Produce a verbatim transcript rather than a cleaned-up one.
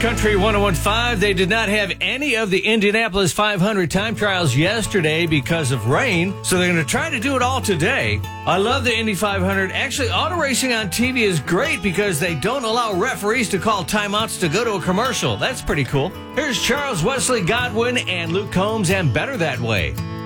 Country one oh one point five, they did not have any of the Indianapolis five hundred time trials yesterday because of rain, so they're going to try to do it all today. I love the Indy five hundred. Actually, auto racing on T V is great because they don't allow referees to call timeouts to go to a commercial. That's pretty cool. Here's Charles Wesley Godwin and Luke Combs and Better That Way.